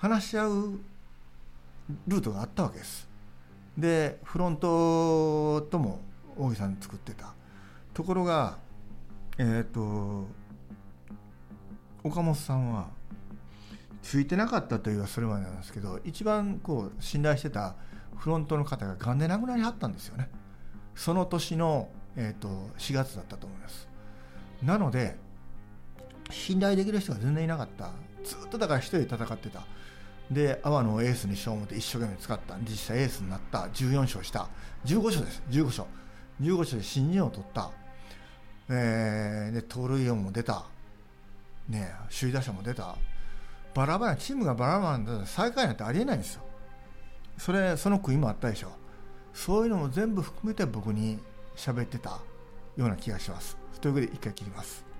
話し合うルートがあったわけです。でフロントとも大木さん作ってたところが、岡本さんはついてなかったというのはそれまでなんですけど、一番こう信頼してたフロントの方が癌で亡くなりはったんですよね。その年の、4月だったと思います。なので信頼できる人が全然いなかった。ずっとだから一人で戦ってた。で阿波野をエースにしよう思って一生懸命使った。実際エースになった。14勝した。15勝です。15勝で新人を取った。で盗塁王も出た、ね、首位打者も出た。バラバラチームがバラバラだったら最下位なんてありえないんですよ。その悔いもあったでしょ。そういうのも全部含めて僕に喋ってたような気がします。というわけで一回切ります。